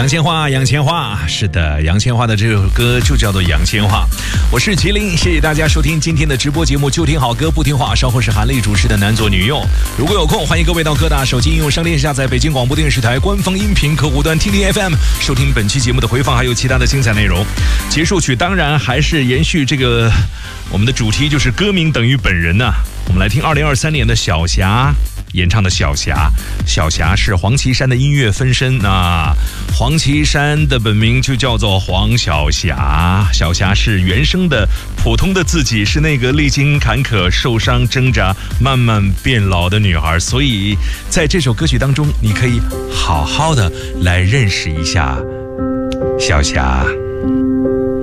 杨千嬅，杨千嬅，是的，杨千嬅的这首歌就叫做《杨千嬅》。我是麒麟，谢谢大家收听今天的直播节目，就听好歌不听话。稍后是韩丽主持的男左女右。如果有空，欢迎各位到各大手机应用商店下载北京广播电视台官方音频客户端听听 FM， 收听本期节目的回放，还有其他的精彩内容。结束曲当然还是延续这个我们的主题，就是歌名等于本人呐。我们来听2023年的小霞演唱的小霞。小霞是黄绮珊的音乐分身啊，黄绮珊的本名就叫做黄小霞。小霞是原声的普通的自己，是那个历经坎坷、受伤、挣扎，慢慢变老的女孩。所以在这首歌曲当中，你可以好好的来认识一下小霞。